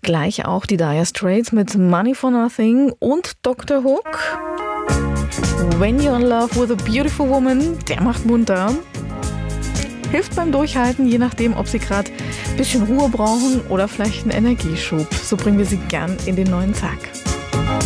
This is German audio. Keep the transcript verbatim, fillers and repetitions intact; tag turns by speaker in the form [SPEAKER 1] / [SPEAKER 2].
[SPEAKER 1] Gleich auch die Dire Straits mit Money for Nothing und Doktor Hook. When You're in Love with a Beautiful Woman, der macht munter. Hilft beim Durchhalten, je nachdem, ob Sie gerade ein bisschen Ruhe brauchen oder vielleicht einen Energieschub. So bringen wir Sie gern in den neuen Tag.